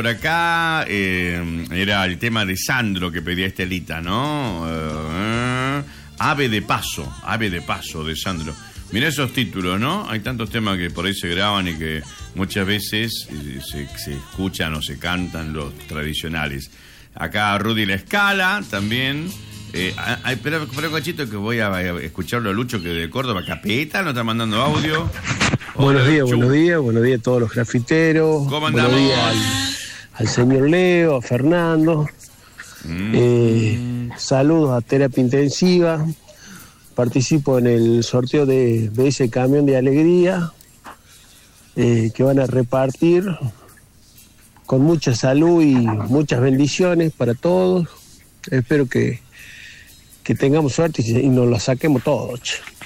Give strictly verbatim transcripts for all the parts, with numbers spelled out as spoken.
Por acá eh, era el tema de Sandro que pedía Estelita, ¿no? Uh, Ave de Paso, Ave de Paso de Sandro. Mirá esos títulos, ¿no? Hay tantos temas que por ahí se graban y que muchas veces se, se escuchan o se cantan los tradicionales. Acá Rudy La Escala también. Eh, ay, pero, pero cachito que voy a, a escucharlo a Lucho que de Córdoba, Capeta, nos está mandando audio. Buenos días, Chu. buenos días, buenos días a todos los grafiteros. ¿Cómo andamos? Buenos días al, al señor Leo, a Fernando. Mm. Eh, saludos a Terapia Intensiva. Participo en el sorteo de, de ese camión de alegría eh, que van a repartir con mucha salud y muchas bendiciones para todos. Espero que, que tengamos suerte y, y nos lo saquemos todos.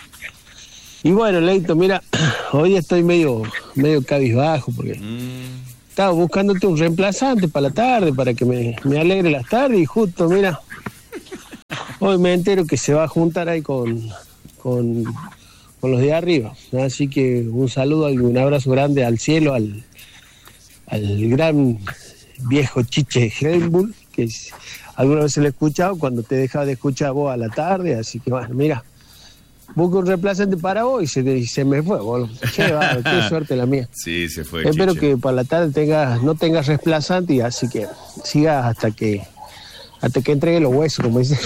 Y bueno, Leito, mira, hoy estoy medio, medio cabizbajo porque mm. estaba buscándote un reemplazante para la tarde, para que me, me alegre las tardes y justo, mira... Hoy me entero que se va a juntar ahí con, con, con los de arriba. Así que un saludo y un abrazo grande al cielo, al, al gran viejo Chiche Helmbull, que es, alguna vez se lo he escuchado cuando te dejaba de escuchar vos a la tarde. Así que bueno, mira, busco un reemplazante para vos y se, se me fue, boludo. Qué, va, qué suerte la mía. Sí, se fue. Espero Chiche. que para la tarde tengas, no tengas reemplazante y así que sigas hasta que... hasta que entregue los huesos, como dice.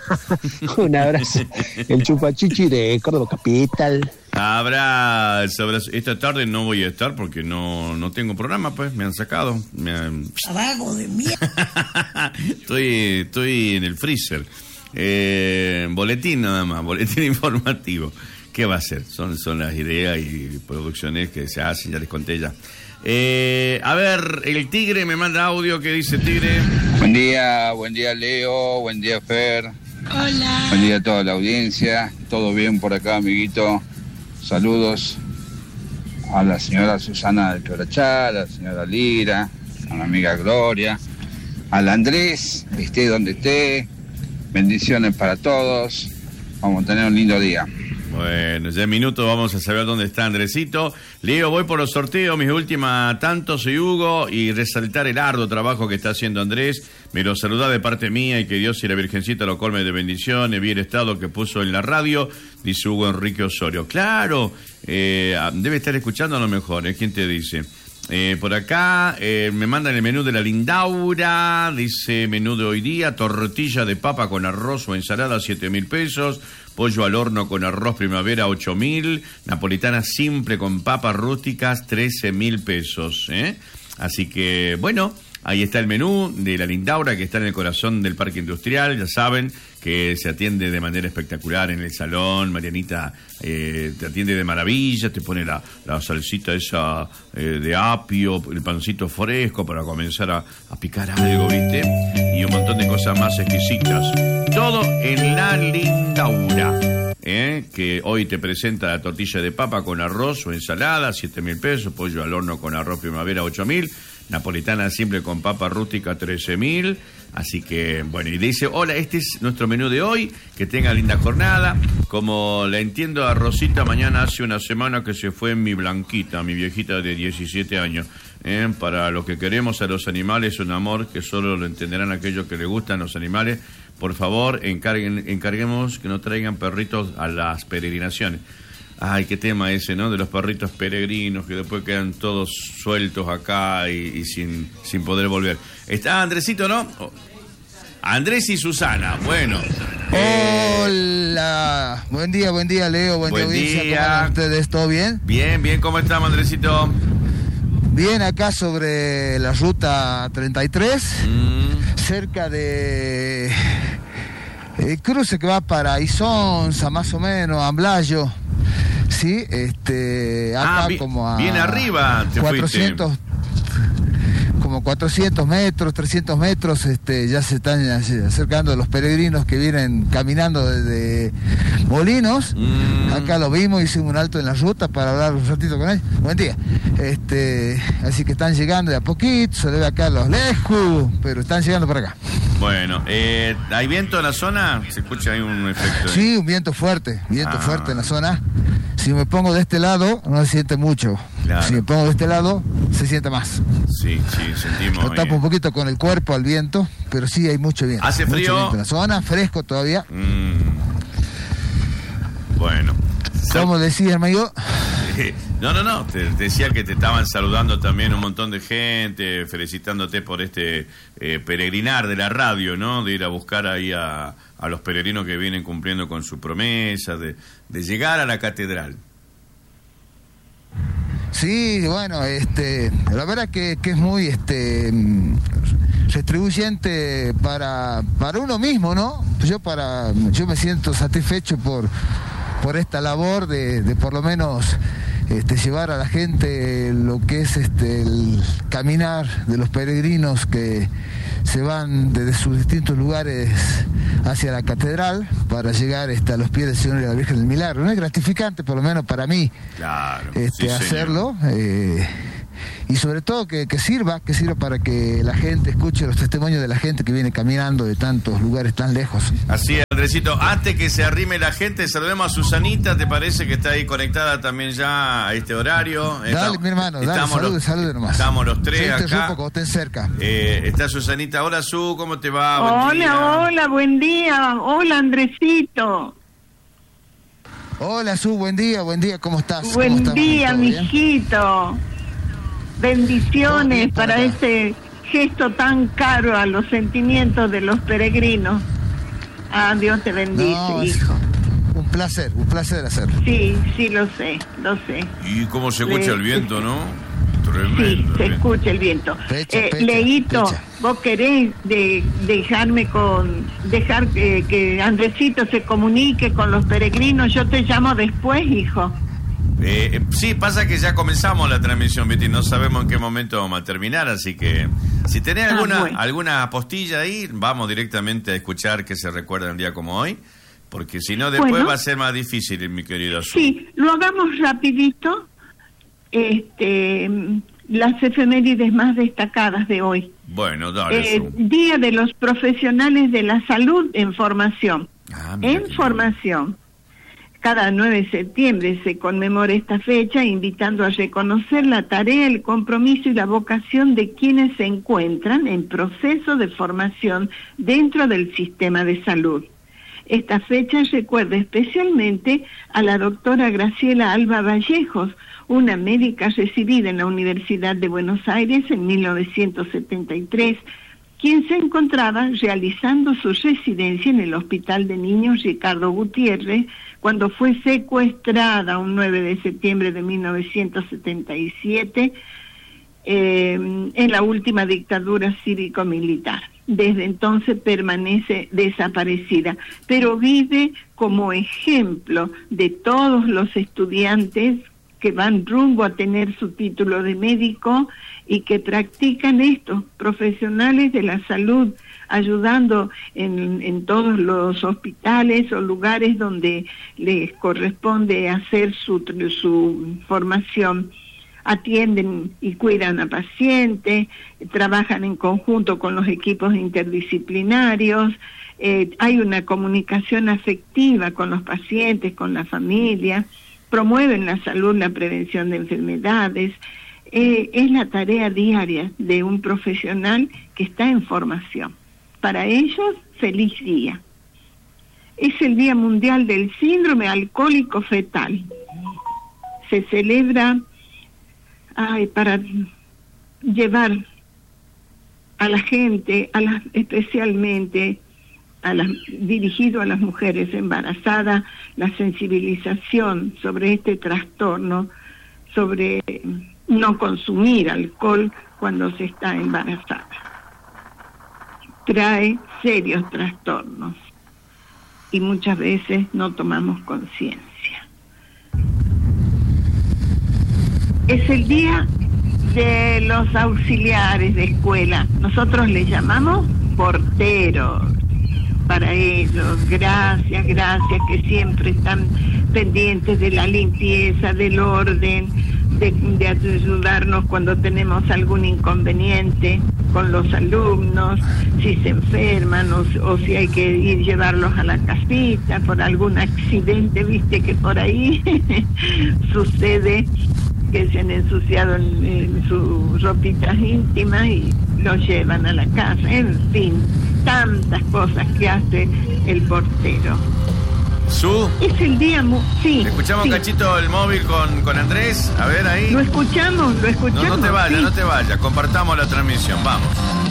Un abrazo. El chupachichi de Córdoba Capital. Abrazo, abrazo. Esta tarde no voy a estar porque no, no tengo programa, pues. Me han sacado. Me han... Abajo de mierda. estoy, estoy en el freezer. Eh, boletín nada más, boletín informativo. ¿Qué va a ser? Son, son las ideas y producciones que se hacen, ya les conté ya. Eh, a ver, el Tigre me manda audio. ¿Qué dice Tigre? Buen día, buen día Leo, buen día Fer. Hola. Buen día a toda la audiencia. Todo bien por acá, amiguito. Saludos a la señora Susana del Quebrachá, a la señora Lira, a la amiga Gloria, al Andrés, esté donde esté. Bendiciones para todos. Vamos a tener un lindo día. Bueno, ya en minutos vamos a saber dónde está Andresito. Leo, voy por los sorteos, mis últimas tantos soy Hugo, y resaltar el arduo trabajo que está haciendo Andrés. Me lo saluda de parte mía y que Dios y la Virgencita lo colme de bendiciones. Vi el estado que puso en la radio, dice Hugo Enrique Osorio. Claro, eh, debe estar escuchando a lo mejor, ¿eh? ¿Quién te dice? Eh, por acá eh, me mandan el menú de la Lindaura, dice menú de hoy día, tortilla de papa con arroz o ensalada, siete mil pesos, pollo al horno con arroz primavera, ocho mil, napolitana simple con papas rústicas, trece mil pesos, ¿eh? Así que, bueno, ahí está el menú de la Lindaura, que está en el corazón del Parque Industrial, ya saben que se atiende de manera espectacular en el salón. Marianita eh, te atiende de maravilla, te pone la, la salsita esa eh, de apio, el pancito fresco para comenzar a, a picar algo, ¿viste? Y un montón de cosas más exquisitas. Todo en la Lindaura, ¿eh? Que hoy te presenta la tortilla de papa con arroz o ensalada, siete mil pesos, pollo al horno con arroz primavera, ocho mil, napolitana simple con papa rústica, trece mil. Así que, bueno, y dice, hola, este es nuestro menú de hoy, que tenga linda jornada. Como la entiendo a Rosita, mañana hace una semana que se fue mi Blanquita, mi viejita de diecisiete años. ¿Eh? Para los que queremos a los animales, un amor que solo lo entenderán aquellos que les gustan los animales. Por favor, encarguen, encarguemos que no traigan perritos a las peregrinaciones. Ay, qué tema ese, ¿no? De los perritos peregrinos que después quedan todos sueltos acá y, y sin, sin poder volver. Está Andresito, ¿no? Oh. Andrés y Susana, bueno. Hola, eh... buen día, buen día Leo, buen, buen día. día. ¿Cómo están ustedes? ¿Todo bien? Bien, bien, ¿cómo estamos, Andresito? Bien, acá sobre la ruta treinta y tres, mm. cerca de... el cruce que va para Isonza, más o menos, Amblayo. Sí, este, acá ah, bi- como a bien arriba te cuatrocientos, fuiste. Como cuatrocientos metros, trescientos metros, este, ya se están acercando los peregrinos que vienen caminando desde Molinos. Mm. Acá lo vimos, hicimos un alto en la ruta para hablar un ratito con ellos. Buen día. Este, así que están llegando de a poquito, se le ve acá los lejos, pero están llegando para acá. Bueno, eh, ¿hay viento en la zona? Se escucha ahí un efecto. Sí, un viento fuerte, viento ah. fuerte en la zona. Si me pongo de este lado, no se siente mucho. Claro. Si me pongo de este lado, se siente más. Sí, sí, sentimos. Lo tapa un poquito con el cuerpo al viento, pero sí hay mucho viento. ¿Hace mucho frío? viento en la zona, fresco todavía. Mm. Bueno. ¿Cómo decía, amigo? No, no, no, te, te decía que te estaban saludando también un montón de gente, felicitándote por este eh, peregrinar de la radio, ¿no? De ir a buscar ahí a, a los peregrinos que vienen cumpliendo con su promesa, de, de llegar a la catedral. Sí, bueno, este, la verdad que, que es muy este retribuyente para, para uno mismo, ¿no? Yo para yo me siento satisfecho por, por esta labor de, de por lo menos este, llevar a la gente lo que es este el caminar de los peregrinos que se van desde sus distintos lugares hacia la catedral para llegar este, a los pies del Señor y de la Virgen del Milagro. No es gratificante, por lo menos para mí, claro, este, sí, hacerlo. Eh, y sobre todo que, que sirva, que sirva para que la gente escuche los testimonios de la gente que viene caminando de tantos lugares tan lejos. Así es, Andresito. Antes que se arrime la gente, saludemos a Susanita, ¿te parece que está ahí conectada también ya a este horario? Dale, estamos, mi hermano, dale, salude, salude nomás. Estamos los tres acá. acá. Poco, estén cerca. Eh, está Susanita. Hola, Su, ¿cómo te va? Hola, Buen día. hola, buen día. Hola, Andresito. Hola, Su, buen día, buen día, ¿cómo estás? Buen ¿Cómo día, mijito. Bendiciones para acá. este gesto tan caro a los sentimientos de los peregrinos. Ah, Dios te bendice, No, es hijo. Un placer, un placer hacerlo. Sí, sí, lo sé, lo sé. Y cómo se escucha Le- el viento, ¿no? Sí, Tremendo. se ¿eh? escucha el viento. Fecha, Eh, fecha, Leito, fecha. vos querés de, dejarme con, dejar que, que Andresito se comunique con los peregrinos, yo te llamo después, hijo. Eh, eh, sí, pasa que ya comenzamos la transmisión, Betty, no sabemos en qué momento vamos a terminar, así que si tenés Ah, alguna bueno. alguna postilla ahí, vamos directamente a escuchar que se recuerda un día como hoy, porque si no después Bueno. va a ser más difícil, mi querido Azul. Sí, lo hagamos rapidito. Este, las efemérides más destacadas de hoy. Bueno, dale, Eh, Azul. Día de los Profesionales de la Salud en Formación. Ah, mira En qué formación. Cada nueve de septiembre se conmemora esta fecha, invitando a reconocer la tarea, el compromiso y la vocación de quienes se encuentran en proceso de formación dentro del sistema de salud. Esta fecha recuerda especialmente a la doctora Graciela Alba Vallejos, una médica recibida en la Universidad de Buenos Aires en mil novecientos setenta y tres, quien se encontraba realizando su residencia en el Hospital de Niños Ricardo Gutiérrez cuando fue secuestrada un nueve de septiembre de mil novecientos setenta y siete eh, en la última dictadura cívico-militar. Desde entonces permanece desaparecida, pero vive como ejemplo de todos los estudiantes que van rumbo a tener su título de médico y que practican estos profesionales de la salud, ayudando en, en todos los hospitales o lugares donde les corresponde hacer su, su formación. Atienden y cuidan a pacientes, trabajan en conjunto con los equipos interdisciplinarios, eh, hay una comunicación afectiva con los pacientes, con la familia, promueven la salud, la prevención de enfermedades. Eh, es la tarea diaria de un profesional que está en formación. Para ellos, feliz día. Es el Día Mundial del Síndrome Alcohólico Fetal. Se celebra ay, para llevar a la gente, a las, especialmente a las, dirigido a las mujeres embarazadas, la sensibilización sobre este trastorno, sobre no consumir alcohol cuando se está embarazada. Trae serios trastornos y muchas veces no tomamos conciencia. Es el día de los auxiliares de escuela. Nosotros les llamamos porteros. Para ellos, gracias, gracias, que siempre están pendientes de la limpieza, del orden, de, de ayudarnos cuando tenemos algún inconveniente con los alumnos, si se enferman o, o si hay que ir llevarlos a la casita por algún accidente, viste que por ahí sucede. que se han ensuciado en, en sus ropitas íntimas y lo llevan a la casa. En fin, tantas cosas que hace el portero. Su. Es el día... Mu sí. Escuchamos sí. cachito el móvil con, con Andrés. A ver ahí. ¿Lo escuchamos? ¿Lo escuchamos? No, no te vayas, sí. no te vayas. Compartamos la transmisión. Vamos.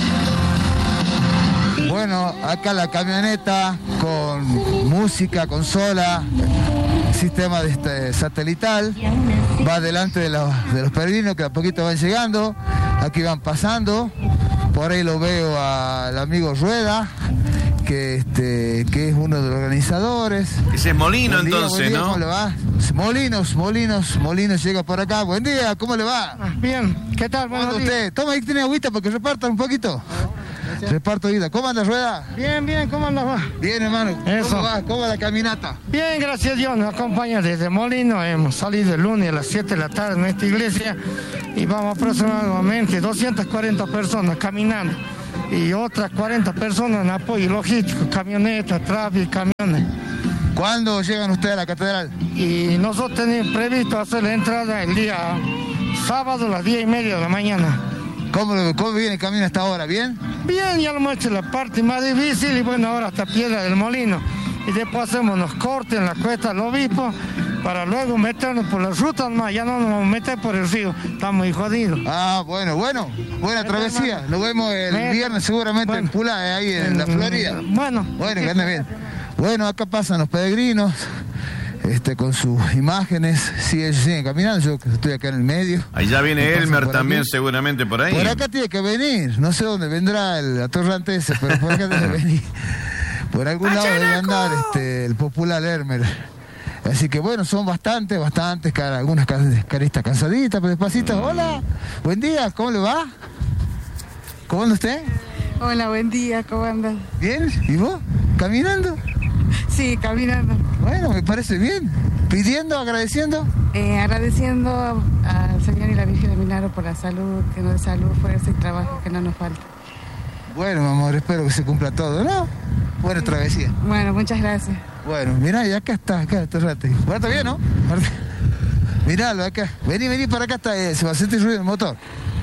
Bueno, acá la camioneta con música, consola, sistema de este satelital, va delante de los, de los peregrinos que a poquito van llegando, aquí van pasando, por ahí lo veo al amigo Rueda, que este que es uno de los organizadores. Ese es Molino. Buen día, entonces, buen día, ¿no? ¿Cómo le va? Molinos, Molinos, Molinos llega por acá. Buen día, ¿cómo le va? Bien, ¿qué tal? ¿Cómo anda Buenos días. usted? Toma ahí, tiene agüita porque repartan un poquito. Reparto vida. ¿Cómo anda Rueda? Bien, bien, ¿cómo andas? Bien, hermano. Eso. ¿Cómo va? ¿Cómo va la caminata? Bien, gracias a Dios, nos acompaña desde Molino. Hemos salido el lunes a las siete de la tarde en esta iglesia y vamos aproximadamente doscientas cuarenta personas caminando y otras cuarenta personas en apoyo logístico, camionetas, tráfico, camiones. ¿Cuándo llegan ustedes a la catedral? Y nosotros tenemos previsto hacer la entrada el día sábado a las diez y media de la mañana. ¿Cómo, cómo viene el camino hasta ahora? ¿Bien? Bien, ya lo hemos hecho la parte más difícil y bueno, ahora hasta Piedra del Molino. Y después hacemos unos cortes en la cuesta del Obispo para luego meternos por las rutas más. Ya no nos vamos a meter por el río, estamos muy jodidos. Ah, bueno, bueno, buena Meta, travesía. hermano. Nos vemos el Meta. viernes seguramente Bueno. en Pula, ahí en la Florida. Bueno. Bueno, que ande bien. Bueno, acá pasan los peregrinos, este, con sus imágenes. Sí, ellos siguen caminando, yo que estoy acá en el medio. Ahí ya viene Pasan Elmer por también, aquí. seguramente por ahí. Por acá tiene que venir, no sé dónde vendrá el atorrante ese, pero por acá tiene que venir. Por algún lado debe andar este, el popular Elmer. Así que bueno, son bastantes, bastantes, cara, algunas car- caristas cansaditas, pero despacito. Hola, buen día, ¿cómo le va? ¿Cómo anda usted? Hola, buen día, ¿cómo andan? ¿Bien? ¿Y vos? ¿Caminando? Sí, caminando. Bueno, me parece bien. ¿Pidiendo, agradeciendo? Eh, agradeciendo al Señor y la Virgen de Milagro por la salud, que nos dé salud, fuerza y trabajo, que no nos falte. Bueno, mi amor, espero que se cumpla todo, ¿no? Buena travesía. Bueno, muchas gracias. Bueno, mirá, y acá está, acá está el rato. Bueno, está bien, ¿no? Miralo acá. Vení, vení para acá, está, eh, se va a sentir ruido el motor.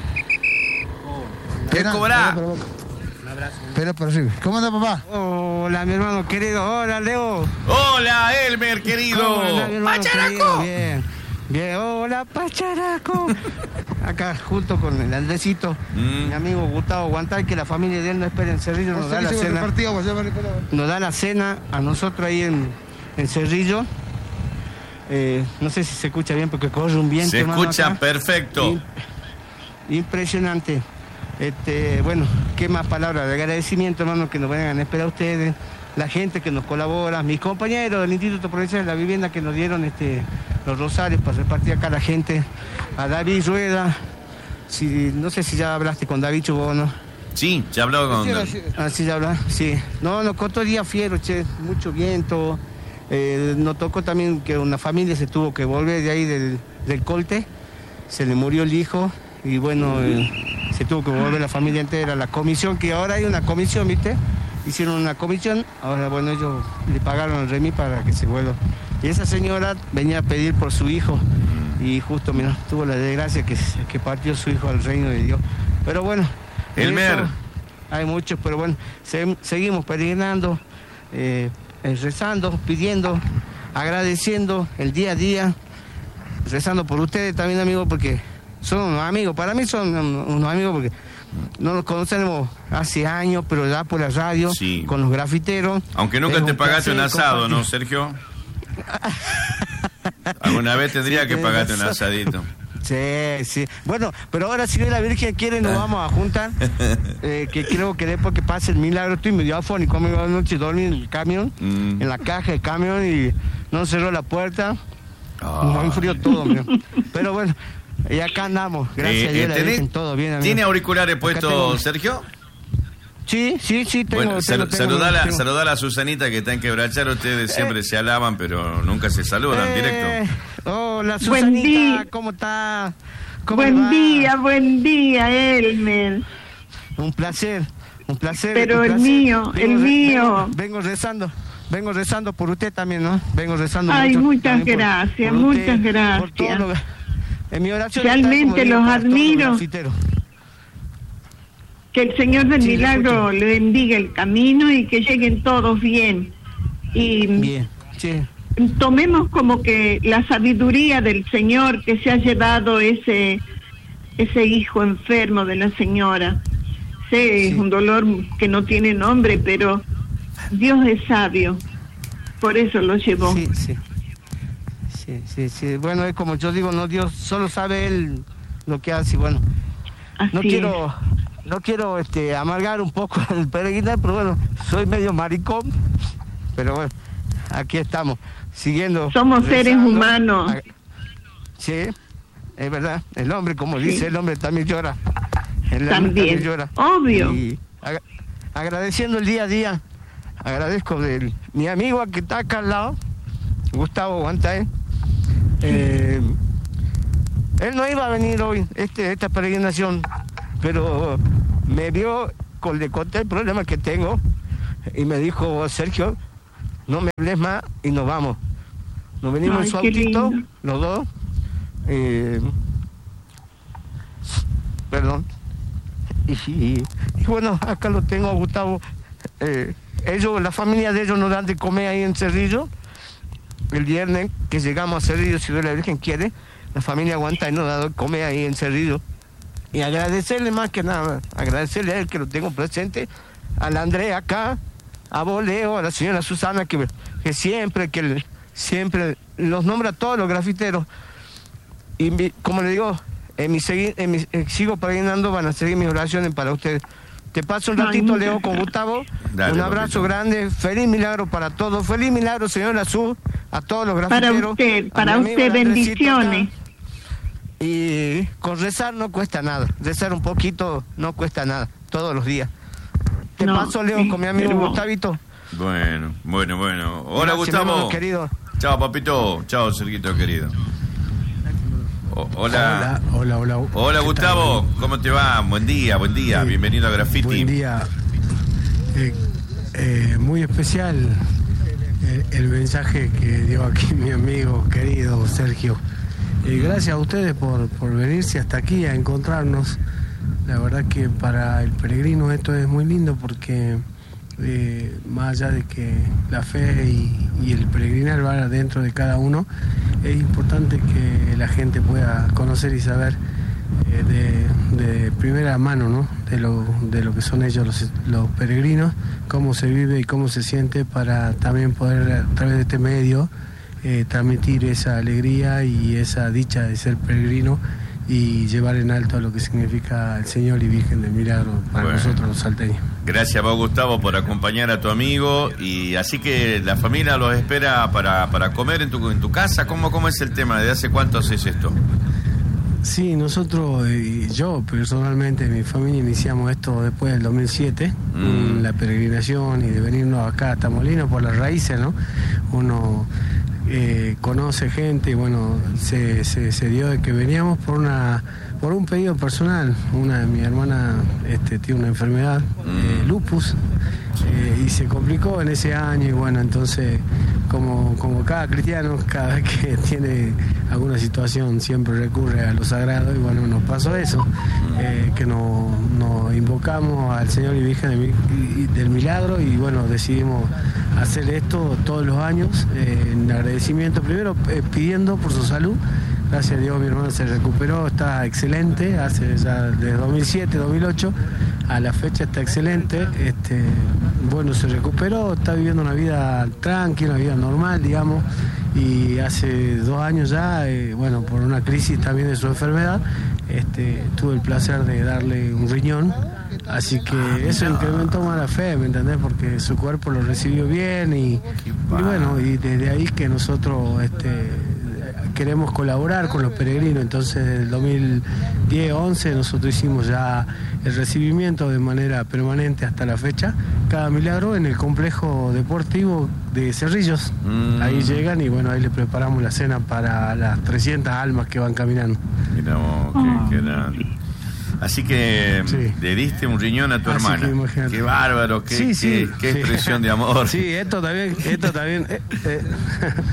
¿Qué cobra? Espera por arriba. ¿Cómo anda, papá? Hola, mi hermano querido. Hola, Leo. Hola, Elmer, querido. ¿Cómo anda, mi hermano ¡Pacharaco! querido? Bien. Bien, hola, Pacharaco. Acá junto con el Andresito, Mm. mi amigo Gustavo Guantay, que la familia de él no espera en Cerrillo, nos da la cena. Nos da la cena a nosotros ahí en, en Cerrillo. Eh, no sé si se escucha bien porque corre un viento. Se hermano, escucha acá. perfecto. In- impresionante. Este, bueno, qué más palabras de agradecimiento, hermano, que nos vengan a esperar ustedes, la gente que nos colabora, mis compañeros del Instituto Provincial de la Vivienda que nos dieron este, los rosarios para repartir acá a la gente, a David Rueda, si, no sé si ya hablaste con David Chubó, ¿no? Sí, ya habló con... Ah, sí, ya habla, sí. No, nos contó día fiero, che, mucho viento. Eh, nos tocó también que una familia se tuvo que volver de ahí del, del Colte, se le murió el hijo y bueno, eh, se tuvo que volver la familia entera. La comisión, que ahora hay una comisión, ¿viste? Hicieron una comisión, ahora bueno, ellos le pagaron el remis para que se vuelva. Y esa señora venía a pedir por su hijo y justo, mira, tuvo la desgracia que, que partió su hijo al reino de Dios. Pero bueno, Elmer. eso hay muchos, pero bueno, se- seguimos peregrinando, eh, eh, rezando, pidiendo, agradeciendo el día a día, rezando por ustedes también, amigos, porque son unos amigos, para mí son un- unos amigos porque no nos conocemos hace años, pero ya por la radio, Sí. con los grafiteros. Aunque nunca Es te un pagaste un placer asado, ¿no, compartir. Sergio? Alguna vez tendría Sí, que tenés pagarte un razón. asadito. Sí, sí. Bueno, pero ahora si la Virgen quiere nos vamos a juntar, eh, que creo que después que pase el milagro, estoy medio afónico, me iba anoche dormí en el camión, Mm. en la caja del camión y no cerró la puerta, Ah. nos enfrió todo, mira. Pero bueno, y acá andamos, gracias Eh, a Dios, eh, la tenés- Virgen, todo bien, amigo. ¿Tiene auriculares Acá puestos, tengo- Sergio? Sí, sí, sí, tengo, Bueno, tengo, sal- tengo, saludala, tengo. saludala a Susanita que está en Quebrachar. Ustedes siempre se alaban, pero nunca se saludan Eh, directo. Hola, Buen Susanita, día. ¿cómo está? ¿Cómo le Buen va? día, buen día, Elmer. Un placer, un placer. Pero un el placer. mío, el re- mío. Vengo, vengo rezando, vengo rezando por usted también, ¿no? Vengo rezando Ay, mucho muchas también por- gracias, por usted, muchas Por todo, lo, En mi oración realmente los admiro. Que el Señor del sí, Milagro le bendiga el camino y que lleguen todos bien. Y bien, sí. Tomemos como que la sabiduría del Señor que se ha llevado ese ese hijo enfermo de la señora. Sé, sí. Es un dolor que no tiene nombre, pero Dios es sabio. Por eso lo llevó. Sí, sí. Sí, sí, sí. Bueno, es como yo digo, no, Dios solo sabe Él lo que hace. Bueno, Así no quiero... Es. No quiero este, amargar un poco el peregrinar, pero bueno, soy medio maricón, pero bueno, aquí estamos, siguiendo. Somos rezando. Seres humanos. Sí, es verdad, el hombre, como sí. dice, el hombre también llora. El también, también llora. Obvio. Y ag- agradeciendo el día a día, agradezco de mi amigo que está acá al lado, Gustavo Guantay. Eh, él no iba a venir hoy, este, esta peregrinación, pero me vio, con, le conté el problema que tengo y me dijo, Sergio, no me hables más y nos vamos. Nos venimos Ay, en su autito, lindo. Los dos. Eh, perdón. Y, y, y bueno, acá lo tengo, Gustavo. Eh, ellos, la familia de ellos nos dan de comer ahí en Cerrillo. El viernes que llegamos a Cerrillo, si Dios la Virgen quiere, la familia aguanta y nos da de comer ahí en Cerrillo. Y agradecerle más que nada, agradecerle a él que lo tengo presente, a la Andrea acá, a vos, Leo, a la señora Susana, que, que siempre, que siempre los nombra a todos los grafiteros. Y mi, como le digo, en mi segui, en mi, eh, sigo peregrinando, van a seguir mis oraciones para ustedes. Te paso un ratito, Ay, Leo, con Gustavo. Dale, un abrazo papito. Grande, feliz milagro para todos, feliz milagro, señora Su, a todos los grafiteros. Para usted, para usted, bendiciones. Y con rezar no cuesta nada, rezar un poquito no cuesta nada, todos los días. Te no, paso, Leo, sí, con mi amigo pero... Gustavito. Bueno, bueno, bueno. Hola, Gracias, Gustavo. Querido. Chao, papito. Chao, Serguito, querido. O, hola. Hola, hola, hola. Hola, Gustavo. ¿Cómo te va? Buen día, buen día. Eh, Bienvenido a Graffiti. Buen día. Eh, eh, muy especial el, el mensaje que dio aquí mi amigo querido Sergio. Eh, gracias a ustedes por, por venirse hasta aquí a encontrarnos. La verdad que para el peregrino esto es muy lindo porque eh, más allá de que la fe y, y el peregrinar va dentro de cada uno, es importante que la gente pueda conocer y saber eh, de, de primera mano, ¿no? de, lo, de lo que son ellos los, los peregrinos, cómo se vive y cómo se siente, para también poder a través de este medio Eh, transmitir esa alegría y esa dicha de ser peregrino y llevar en alto lo que significa el Señor y Virgen del Milagro para bueno. nosotros los salteños. Gracias a vos, Gustavo, por acompañar a tu amigo. Y así que la familia los espera para, para comer en tu, en tu casa. ¿Cómo, ¿Cómo es el tema? ¿Desde hace cuánto haces esto? Sí, nosotros, y yo personalmente, mi familia, iniciamos esto después del dos mil siete, mm. la peregrinación y de venirnos acá hasta Molino por las raíces, ¿no? Uno eh, conoce gente y bueno, se, se, se dio de que veníamos por una por un pedido personal. Una de mis hermanas este, tiene una enfermedad, eh, lupus, eh, y se complicó en ese año y bueno, entonces como, como cada cristiano, cada vez que tiene alguna situación siempre recurre a lo sagrado y bueno, nos pasó eso, eh, que nos, nos invocamos al Señor y Virgen del, del Milagro y bueno, decidimos hacer esto todos los años eh, en agradecimiento, primero eh, pidiendo por su salud. Gracias a Dios mi hermano se recuperó, está excelente, hace ya desde dos mil siete, dos mil ocho a la fecha está excelente, este, bueno, se recuperó, está viviendo una vida tranquila, una vida normal, digamos, y hace dos años ya, eh, bueno, por una crisis también de su enfermedad, este, tuve el placer de darle un riñón, así que eso incrementó más la fe, ¿me entendés? Porque su cuerpo lo recibió bien y, y bueno, y desde ahí que nosotros este, queremos colaborar con los peregrinos. Entonces desde el dos mil diez, once nosotros hicimos ya el recibimiento de manera permanente hasta la fecha, cada milagro en el complejo deportivo de Cerrillos. Mm. Ahí llegan y bueno, ahí les preparamos la cena para las trescientas almas que van caminando. Mira vos, oh. qué, qué grande. Así que sí. Le diste un riñón a tu Así hermana. Qué bárbaro, qué, sí, sí, qué, qué sí. expresión de amor. Sí, esto también, esto también. Eh, eh.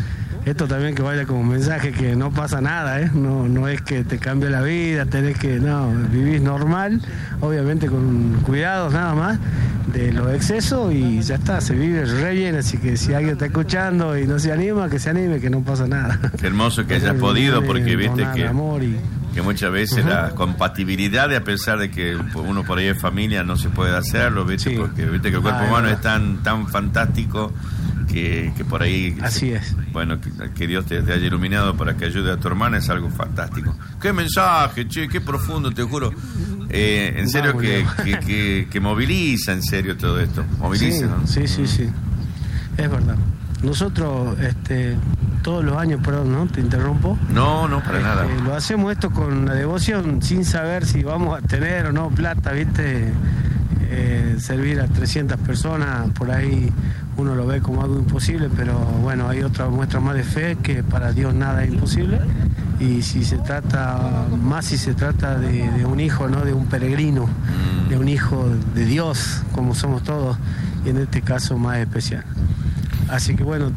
esto también que vaya como un mensaje que no pasa nada, ¿eh? No, no es que te cambie la vida, tenés que, no, vivís normal, obviamente con cuidados nada más de los excesos y ya está, se vive re bien, así que si alguien está escuchando y no se anima, que se anime, que no pasa nada. Qué hermoso que hayas podido, porque viste que, amor y... que muchas veces uh-huh. la compatibilidad, de a pesar de que uno por ahí es familia, no se puede hacerlo, ¿viste? Sí. Porque viste que el cuerpo ah, humano es tan, tan fantástico que, que por ahí... Así es. Bueno, que, que Dios te, te haya iluminado para que ayude a tu hermana es algo fantástico. Qué mensaje, che, qué profundo, te juro. Eh, en serio Vamos, que, que, que, que moviliza, en serio todo esto. Moviliza, sí, ¿no? Sí, sí, sí. Es verdad. Nosotros, este, todos los años, perdón, ¿no? Te interrumpo. No, no, para este, nada. Lo hacemos esto con la devoción, sin saber si vamos a tener o no plata, ¿viste? Eh, servir a trescientas personas, por ahí uno lo ve como algo imposible, pero bueno, hay otra muestra más de fe, que para Dios nada es imposible. Y si se trata, más si se trata de, de un hijo, ¿no? De un peregrino, mm. de un hijo de Dios, como somos todos, y en este caso más especial. Así que bueno,